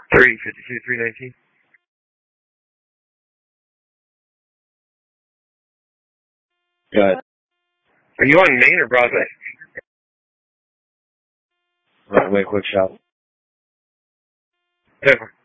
3052 319. Go ahead. Are you on Main or Broadway? Broadway, quick shot. Denver.